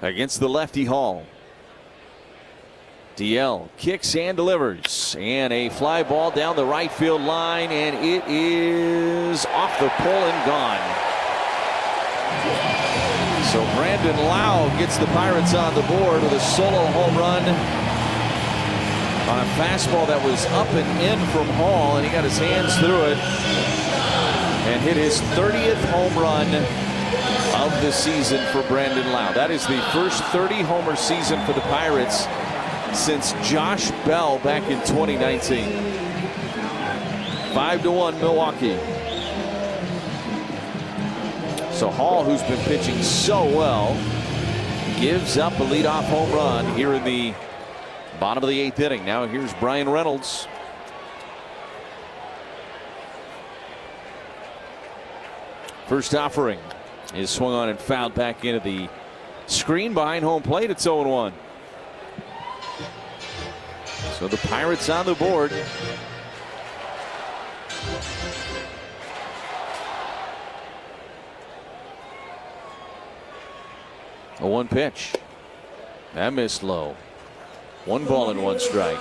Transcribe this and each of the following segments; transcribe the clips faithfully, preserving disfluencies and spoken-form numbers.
against the lefty Hall. D L kicks and delivers, and a fly ball down the right field line, and it is off the pole and gone. So Brandon Lowe gets the Pirates on the board with a solo home run on a fastball that was up and in from Hall, and he got his hands through it and hit his thirtieth home run of the season for Brandon Lowe. That is the first thirty homer season for the Pirates since Josh Bell back in twenty nineteen. Five to one Milwaukee. So Hall, who's been pitching so well, gives up a leadoff home run here in the bottom of the eighth inning. Now here's Bryan Reynolds. First offering is swung on and fouled back into the screen behind home plate. It's oh and one. So the Pirates on the board. A one pitch. That missed low. One ball and one strike.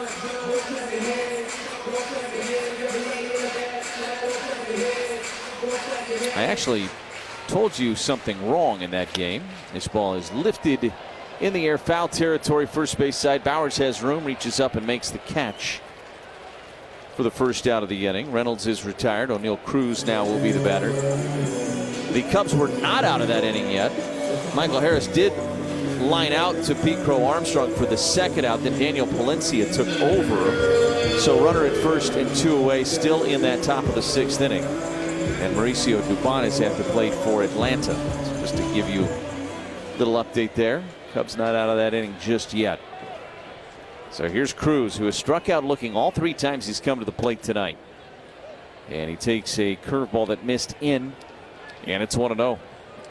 I actually told you something wrong in that game. This ball is lifted in the air, foul territory, first base side. Bowers has room, reaches up and makes the catch for the first out of the inning. Reynolds is retired. O'Neill Cruz now will be the batter. The Cubs were not out of that inning yet. Michael Harris did line out to Pete Crow Armstrong for the second out. Then Daniel Palencia took over. So runner at first and two away, still in that top of the sixth inning. And Mauricio Dubon is at the plate for Atlanta. So just to give you a little update there. Cubs not out of that inning just yet. So here's Cruz, who has struck out looking all three times he's come to the plate tonight. And he takes a curveball that missed in, and it's one and oh.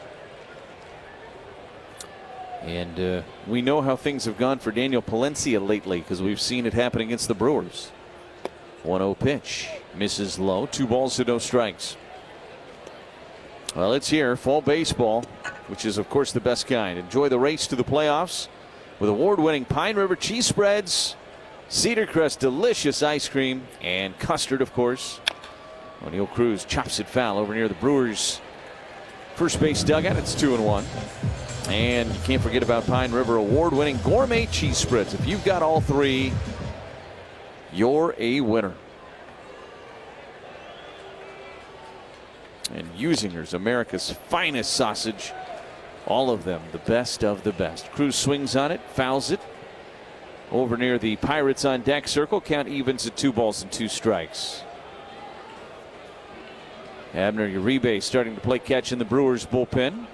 And uh, we know how things have gone for Daniel Palencia lately because we've seen it happen against the Brewers. one oh pitch. Misses low. Two balls to no strikes. Well, it's here. Fall baseball, which is, of course, the best kind. Enjoy the race to the playoffs with award-winning Pine River cheese spreads, Cedar Crest delicious ice cream, and custard, of course. O'Neill Cruz chops it foul over near the Brewers' first base dugout. It's two and one. And you can't forget about Pine River award-winning gourmet cheese spreads. If you've got all three, you're a winner. And Usinger's, America's finest sausage. All of them, the best of the best. Cruz swings on it, fouls it. Over near the Pirates on deck circle. Count evens at two balls and two strikes. Abner Uribe starting to play catch in the Brewers bullpen.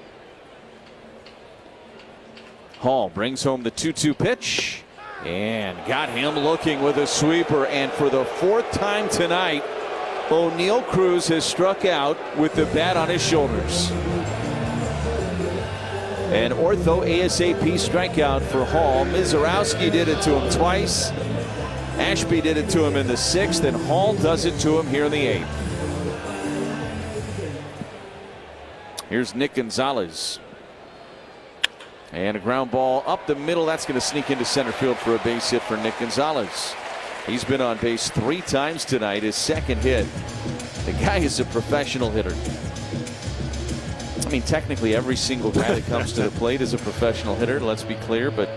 Hall brings home the two two pitch and got him looking with a sweeper. And for the fourth time tonight, O'Neill Cruz has struck out with the bat on his shoulders. An ortho ASAP strikeout for Hall. Mizorowski did it to him twice. Ashby did it to him in the sixth, and Hall does it to him here in the eighth. Here's Nick Gonzalez. And a ground ball up the middle. That's going to sneak into center field for a base hit for Nick Gonzalez. He's been on base three times tonight. His second hit. The guy is a professional hitter. I mean, technically every single guy that comes to the plate is a professional hitter, let's be clear, but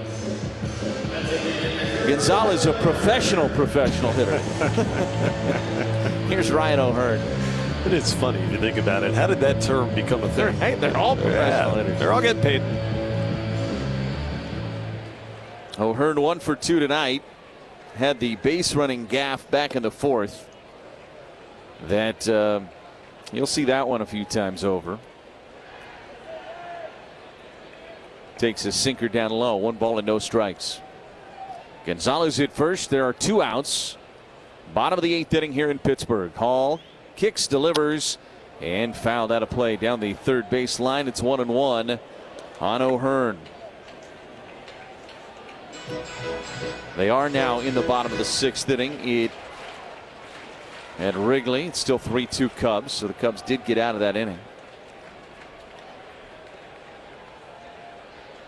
Gonzalez, a professional professional hitter. Here's Ryan O'Hearn. It is funny if you think about it. How did that term become a thing? They're, hey, they're all professional yeah, hitters. They're all getting paid. O'Hearn one for two tonight. Had the base running gaff back in the fourth. That uh, you'll see that one a few times over. Takes a sinker down low. One ball and no strikes. Gonzalez at first. There are two outs. Bottom of the eighth inning here in Pittsburgh. Hall kicks, delivers, and fouled out of play down the third base line. It's one and one on O'Hearn. They are now in the bottom of the sixth inning. It at Wrigley. It's still three two Cubs, so the Cubs did get out of that inning.